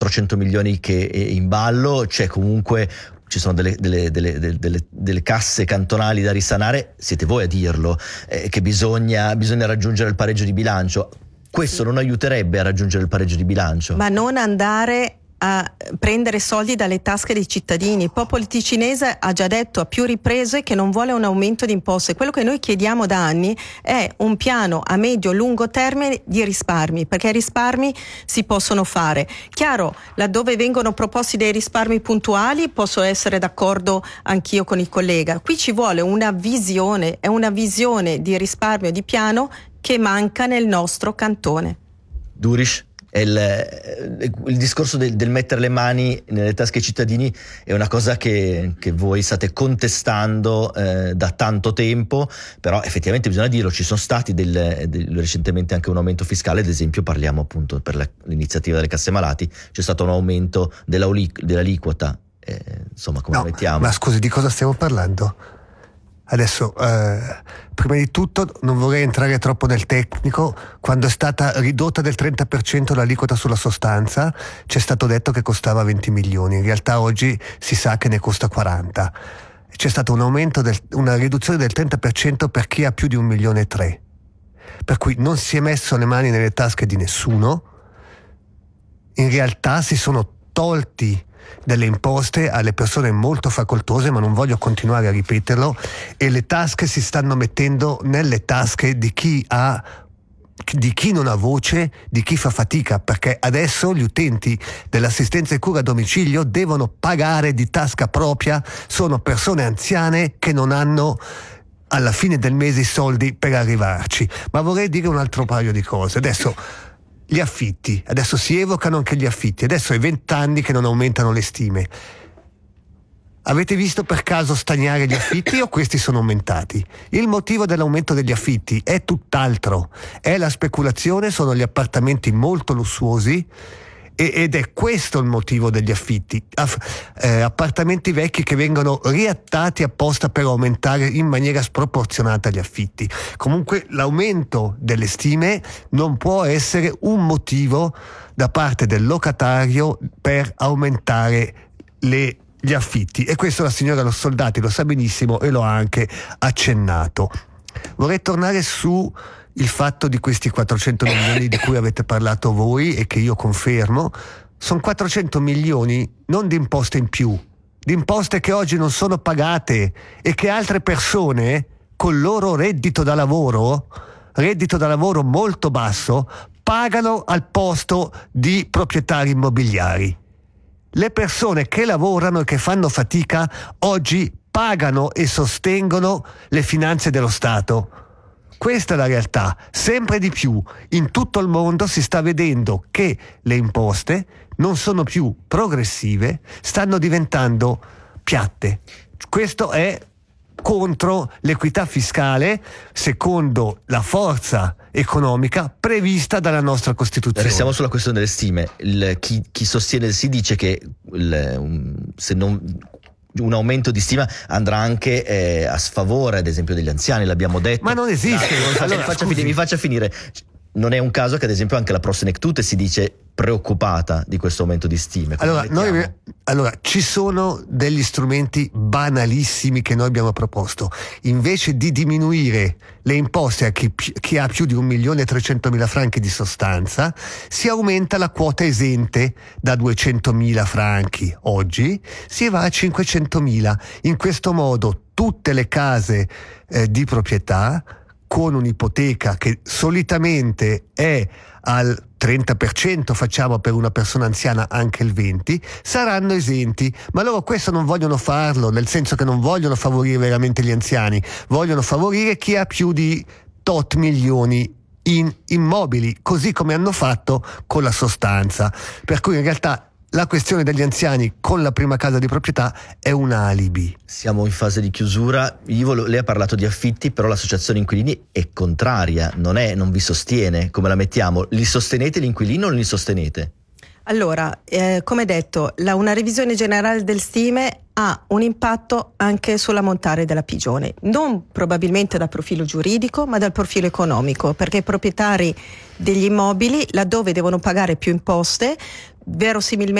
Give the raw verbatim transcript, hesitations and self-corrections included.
quattrocento milioni che è in ballo, c'è comunque, ci sono delle, delle, delle, delle, delle casse cantonali da risanare, siete voi a dirlo, eh, che bisogna, bisogna raggiungere il pareggio di bilancio. Questo non aiuterebbe a raggiungere il pareggio di bilancio? Ma non andare a prendere soldi dalle tasche dei cittadini. Il popolo ticinese ha già detto a più riprese che non vuole un aumento di imposte. Quello che noi chiediamo da anni è un piano a medio-lungo termine di risparmi, perché i risparmi si possono fare. Chiaro, laddove vengono proposti dei risparmi puntuali posso essere d'accordo anch'io con il collega. Qui ci vuole una visione, è una visione di risparmio di piano che manca nel nostro cantone. Durish? Il, il discorso del, del mettere le mani nelle tasche ai cittadini è una cosa che, che voi state contestando eh, da tanto tempo, però effettivamente bisogna dirlo, ci sono stati del, del, recentemente anche un aumento fiscale, ad esempio parliamo appunto per la, l'iniziativa delle casse malati, c'è stato un aumento della, dell'aliquota, eh, insomma come no, la mettiamo? Ma scusi, di cosa stiamo parlando? Adesso, eh, prima di tutto non vorrei entrare troppo nel tecnico. Quando è stata ridotta del trenta per cento l'aliquota sulla sostanza, c'è stato detto che costava venti milioni, in realtà oggi si sa che ne costa quaranta. C'è stato un aumento, del, una riduzione del trenta per cento per chi ha più di un milione e tre, per cui non si è messo le mani nelle tasche di nessuno, in realtà si sono tolti delle imposte alle persone molto facoltose, ma non voglio continuare a ripeterlo, e le tasche si stanno mettendo nelle tasche di chi ha di chi non ha voce, di chi fa fatica, perché adesso gli utenti dell'assistenza e cura a domicilio devono pagare di tasca propria, sono persone anziane che non hanno alla fine del mese i soldi per arrivarci. Ma vorrei dire un altro paio di cose. Adesso gli affitti, adesso si evocano anche gli affitti, adesso è vent'anni che non aumentano le stime. Avete visto per caso stagnare gli affitti o questi sono aumentati? Il motivo dell'aumento degli affitti è tutt'altro, è la speculazione, sono gli appartamenti molto lussuosi ed è questo il motivo degli affitti, Aff- eh, appartamenti vecchi che vengono riattati apposta per aumentare in maniera sproporzionata gli affitti. Comunque l'aumento delle stime non può essere un motivo da parte del locatario per aumentare le, gli affitti, e questo la signora Lo Soldati lo sa benissimo e lo ha anche accennato. Vorrei tornare su il fatto di questi quattrocento milioni di cui avete parlato voi e che io confermo. Sono quattrocento milioni non di imposte in più, di imposte che oggi non sono pagate e che altre persone col loro reddito da lavoro, reddito da lavoro molto basso, pagano al posto di proprietari immobiliari. Le persone che lavorano e che fanno fatica oggi pagano e sostengono le finanze dello Stato. Questa è la realtà. Sempre di più in tutto il mondo si sta vedendo che le imposte non sono più progressive, stanno diventando piatte. Questo è contro l'equità fiscale secondo la forza economica prevista dalla nostra Costituzione. Restiamo sulla questione delle stime. Il, chi, chi sostiene, si dice che il, um, se non un aumento di stima andrà anche eh, a sfavore, ad esempio, degli anziani, l'abbiamo detto. Ma non esiste. Ah, allora, mi, faccia finire, mi faccia finire. Non è un caso che, ad esempio, anche la Prosenectute si dice preoccupata di questo aumento di stime. Allora, noi, allora, ci sono degli strumenti banalissimi che noi abbiamo proposto. Invece di diminuire le imposte a chi, chi ha più di un milione e trecentomila franchi di sostanza, si aumenta la quota esente da duecentomila franchi. Oggi si va a cinquecentomila. In questo modo tutte le case eh, di proprietà con un'ipoteca che solitamente è al trenta per cento, facciamo per una persona anziana anche il venti per cento, saranno esenti. Ma loro questo non vogliono farlo, nel senso che non vogliono favorire veramente gli anziani, vogliono favorire chi ha più di tot milioni in immobili, così come hanno fatto con la sostanza. Per cui in realtà la questione degli anziani con la prima casa di proprietà è un alibi. Siamo in fase di chiusura. Ivo, lei ha parlato di affitti, però l'associazione inquilini è contraria, non è, non vi sostiene. Come la mettiamo? Li sostenete gli inquilini o non li sostenete? Allora, eh, come detto, la, una revisione generale del stime ha un impatto anche sull'ammontare della pigione, non probabilmente dal profilo giuridico, ma dal profilo economico, perché i proprietari degli immobili, laddove devono pagare più imposte, verosimilmente